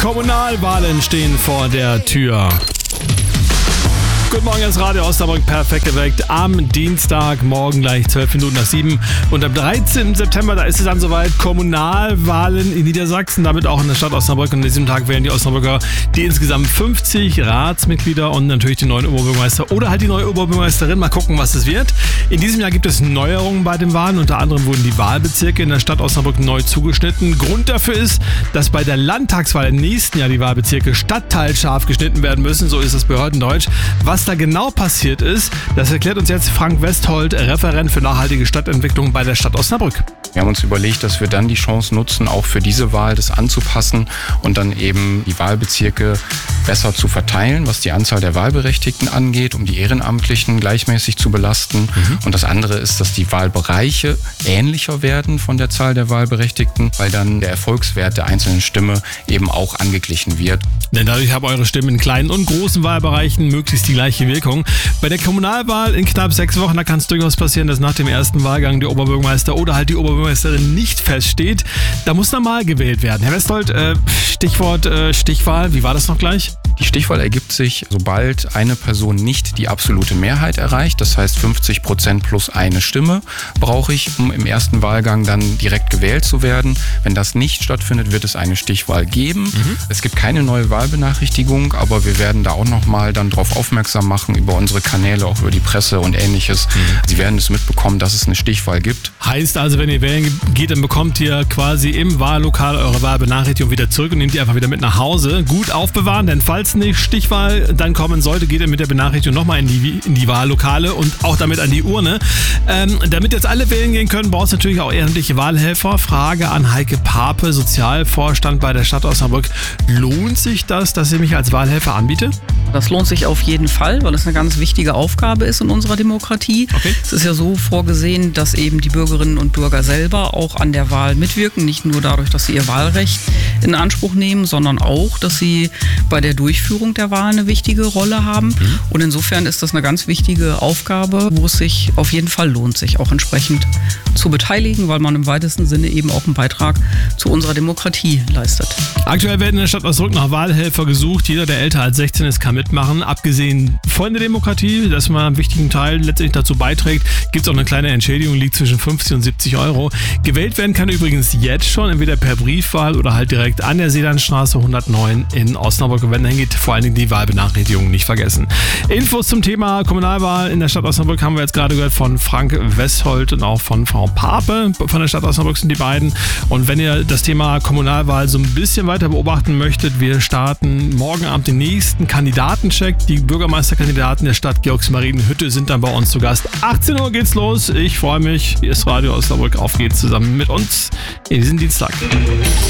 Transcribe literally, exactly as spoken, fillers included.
Kommunalwahlen stehen vor der Tür. Guten Morgen, das Radio Osnabrück, perfekt geweckt am Dienstagmorgen gleich zwölf Minuten nach sieben. Und am dreizehnten September, da ist es dann soweit, Kommunalwahlen in Niedersachsen, damit auch in der Stadt Osnabrück. Und an diesem Tag wählen die Osnabrücker die insgesamt fünfzig Ratsmitglieder und natürlich die neuen Oberbürgermeister oder halt die neue Oberbürgermeisterin. Mal gucken, was es wird. In diesem Jahr gibt es Neuerungen bei den Wahlen. Unter anderem wurden die Wahlbezirke in der Stadt Osnabrück neu zugeschnitten. Grund dafür ist, dass bei der Landtagswahl im nächsten Jahr die Wahlbezirke stadtteilscharf geschnitten werden müssen. So ist das Behördendeutsch. Was da genau passiert ist, das erklärt uns jetzt Frank Westholt, Referent für nachhaltige Stadtentwicklung bei der Stadt Osnabrück. Wir haben uns überlegt, dass wir dann die Chance nutzen, auch für diese Wahl das anzupassen und dann eben die Wahlbezirke besser zu verteilen, was die Anzahl der Wahlberechtigten angeht, um die Ehrenamtlichen gleichmäßig zu belasten. Mhm. Und das andere ist, dass die Wahlbereiche ähnlicher werden von der Zahl der Wahlberechtigten, weil dann der Erfolgswert der einzelnen Stimme eben auch angeglichen wird. Denn dadurch haben eure Stimmen in kleinen und großen Wahlbereichen möglichst die gleiche Wirkung. Bei der Kommunalwahl in knapp sechs Wochen, da kann es durchaus passieren, dass nach dem ersten Wahlgang der Oberbürgermeister oder halt die Oberbürgermeisterin nicht feststeht. Da muss normal gewählt werden. Herr Westholt, äh, Stichwort äh, Stichwahl, wie war das noch gleich? Die Stichwahl ergibt sich, sobald eine Person nicht die absolute Mehrheit erreicht. Das heißt, fünfzig Prozent plus eine Stimme brauche ich, um im ersten Wahlgang dann direkt gewählt zu werden. Wenn das nicht stattfindet, wird es eine Stichwahl geben. Mhm. Es gibt keine neue Wahlbenachrichtigung, aber wir werden da auch nochmal dann drauf aufmerksam machen über unsere Kanäle, auch über die Presse und ähnliches. Mhm. Sie werden es mitbekommen, dass es eine Stichwahl gibt. Heißt also, wenn ihr wählen geht, dann bekommt ihr quasi im Wahllokal eure Wahlbenachrichtigung wieder zurück und nehmt die einfach wieder mit nach Hause. Gut aufbewahren, denn falls eine Stichwahl dann kommen sollte, geht ihr mit der Benachrichtigung nochmal in die, in die Wahllokale und auch damit an die Urne. Ähm, damit jetzt alle wählen gehen können, braucht es natürlich auch ehrenamtliche Wahlhelfer. Frage an Heike Pape, Sozialvorstand bei der Stadt Osnabrück. Lohnt sich das, dass ihr mich als Wahlhelfer anbietet? Das lohnt sich auf jeden Fall, weil es eine ganz wichtige Aufgabe ist in unserer Demokratie. Okay. Es ist ja so vorgesehen, dass eben die Bürgerinnen und Bürger selber auch an der Wahl mitwirken. Nicht nur dadurch, dass sie ihr Wahlrecht in Anspruch nehmen, sondern auch, dass sie bei der Durchführung der Wahl eine wichtige Rolle haben. Mhm. Und insofern ist das eine ganz wichtige Aufgabe, wo es sich auf jeden Fall lohnt, sich auch entsprechend zu beteiligen, weil man im weitesten Sinne eben auch einen Beitrag zu unserer Demokratie leistet. Aktuell werden in der Stadt Osnabrück nach Wahlhelfer gesucht. Jeder, der älter als sechzehn ist, kann mitmachen. Abgesehen von der Demokratie, dass man einen wichtigen Teil letztendlich dazu beiträgt, gibt es auch eine kleine Entschädigung, liegt zwischen fünfzig und siebzig Euro. Gewählt werden kann übrigens jetzt schon, entweder per Briefwahl oder halt direkt an der Seelandstraße hundertneun in Osnabrück. Und wenn dahin geht, vor allen Dingen die Wahlbenachrichtigung nicht vergessen. Infos zum Thema Kommunalwahl in der Stadt Osnabrück haben wir jetzt gerade gehört von Frank Westholt und auch von Frau Pape. Von der Stadt Osnabrück sind die beiden. Und wenn ihr das Thema Kommunalwahl so ein bisschen weiter beobachten möchtet, wir starten morgen Abend den nächsten Kandidatencheck. Die Bürgermeisterkandidaten der Stadt Georgsmarienhütte sind dann bei uns zu Gast. achtzehn Uhr geht's los. Ich freue mich. Hier ist Radio Osnabrück. Auf geht's zusammen mit uns in diesem Dienstag.